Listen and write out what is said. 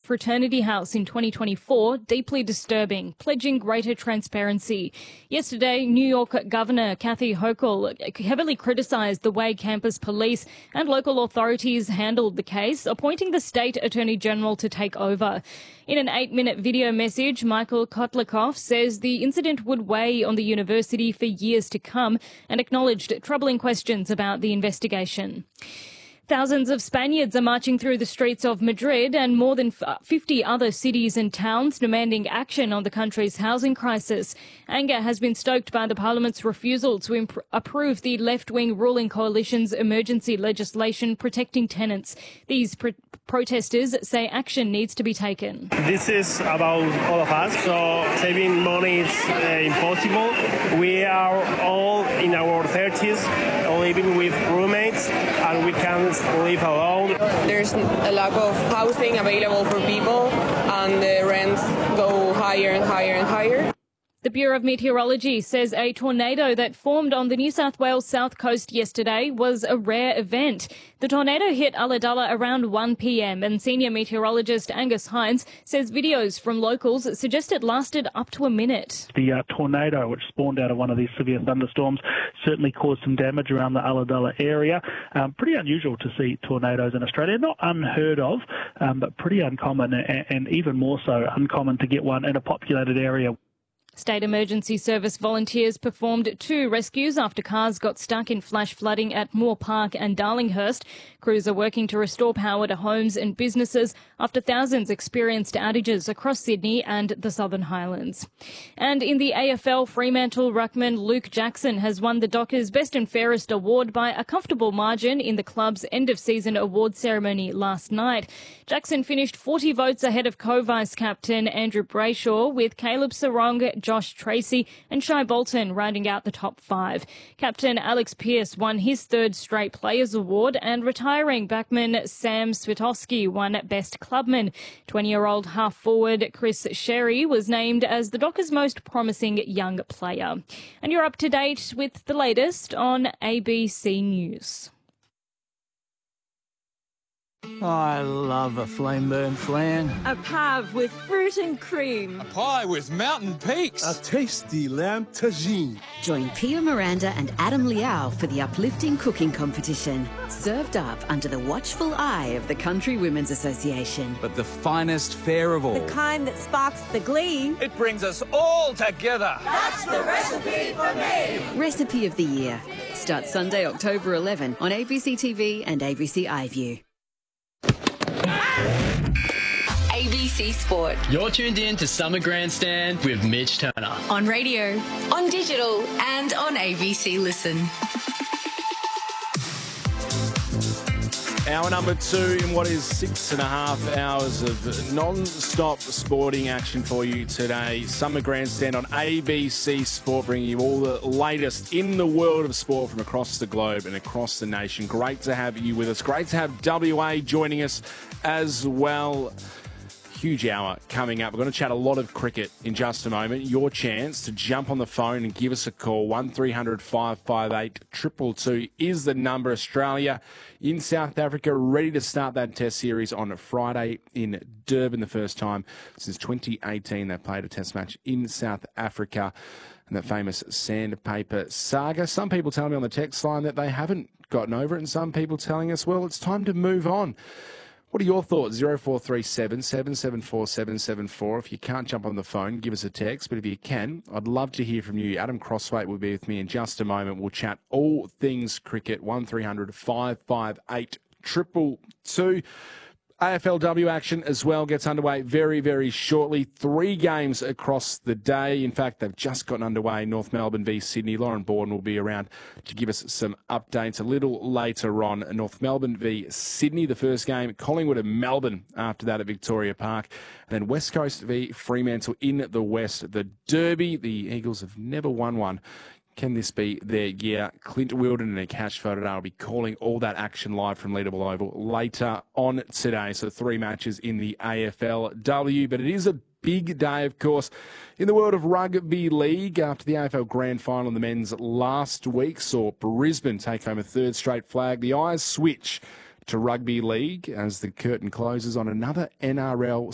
fraternity house in 2024 deeply disturbing, pledging greater transparency. Yesterday, New York Governor Kathy Hochul heavily criticised the way campus police and local authorities handled the case, appointing the state attorney general to take over. In an 8-minute video message, Michael Kotlikoff says the incident would weigh on the university for years to come and acknowledged troubling questions about the investigation. Thousands of Spaniards are marching through the streets of Madrid and more than 50 other cities and towns demanding action on the country's housing crisis. Anger has been stoked by the Parliament's refusal to approve the left-wing ruling coalition's emergency legislation protecting tenants. These protesters say action needs to be taken. This is about all of us, so saving money is impossible. We are all in our 30s, living with roommates, and we can't live alone. There's a lack of housing available for people, and the rents go higher and higher and higher. The Bureau of Meteorology says a tornado that formed on the New South Wales south coast yesterday was a rare event. The tornado hit Ulladulla around 1 p.m. and senior meteorologist Angus Hines says videos from locals suggest it lasted up to a minute. The tornado, which spawned out of one of these severe thunderstorms, certainly caused some damage around the Ulladulla area. Pretty unusual to see tornadoes in Australia. Not unheard of, but pretty uncommon, and even more so uncommon to get one in a populated area. State Emergency Service volunteers performed 2 rescues after cars got stuck in flash flooding at Moore Park and Darlinghurst. Crews are working to restore power to homes and businesses after thousands experienced outages across Sydney and the Southern Highlands. And in the AFL, Fremantle ruckman Luke Jackson has won the Dockers Best and Fairest award by a comfortable margin in the club's end-of-season award ceremony last night. Jackson finished 40 votes ahead of co-vice captain Andrew Brayshaw, with Caleb Sarong, Josh Tracy and Shai Bolton rounding out the top 5. Captain Alex Pearce won his 3rd straight Players Award, and retiring backman Sam Swiatkowski won Best Clubman. 20-year-old half-forward Chris Sherry was named as the Dockers' most promising young player. And you're up to date with the latest on ABC News. I love a flame-burn flan. A pave with fruit and cream. A pie with mountain peaks. A tasty lamb tagine. Join Pia Miranda and Adam Liao for the uplifting cooking competition. Served up under the watchful eye of the Country Women's Association. But the finest fare of all. The kind that sparks the glee. It brings us all together. That's the recipe for me. Recipe of the Year. Starts Sunday, October 11 on ABC TV and ABC iView. ABC Sport. You're tuned in to Summer Grandstand with Mitch Turner. On radio, on digital, and on ABC Listen. Hour number 2 in what is 6.5 hours of non-stop sporting action for you today. Summer Grandstand on ABC Sport, bringing you all the latest in the world of sport from across the globe and across the nation. Great to have you with us. Great to have WA joining us as well. Huge hour coming up. We're going to chat a lot of cricket in just a moment. Your chance to jump on the phone and give us a call. 1300 558 222 is the number. Australia in South Africa, ready to start that test series on Friday in Durban, the first time since 2018 they played a test match in South Africa, and that famous sandpaper saga. Some people tell me on the text line that they haven't gotten over it, and some people telling us, well, it's time to move on. What are your thoughts? 0437 774 774. If you can't jump on the phone, give us a text. But if you can, I'd love to hear from you. Adam Crosswaite will be with me in just a moment. We'll chat all things cricket. 1300 558 222. AFLW action as well gets underway very, very shortly. 3 games across the day. In fact, they've just gotten underway. North Melbourne v Sydney. Lauren Borden will be around to give us some updates a little later on. North Melbourne v Sydney, the first game. Collingwood and Melbourne after that at Victoria Park. And then West Coast v Fremantle in the West. The Derby, the Eagles have never won one. Can this be their year? Clint Wilden and Akash Fodor will be calling all that action live from Leederville Oval later on today. So 3 matches in the AFLW. But it is a big day, of course, in the world of rugby league. After the AFL Grand Final in the men's last week saw Brisbane take home a 3rd straight flag, the eyes switch to rugby league as the curtain closes on another NRL